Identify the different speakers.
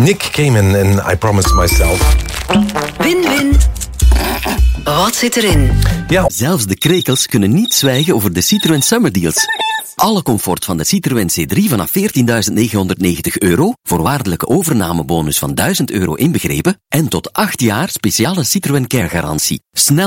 Speaker 1: Nick Cayman en I Promised Myself.
Speaker 2: Win-win. Wat zit erin?
Speaker 1: Ja.
Speaker 3: Zelfs de krekels kunnen niet zwijgen over de Citroën Summer Deals. Alle comfort van de Citroën C3 vanaf €14.990, voorwaardelijke overnamebonus van €1.000 inbegrepen en tot 8 jaar speciale Citroën Care garantie. Snel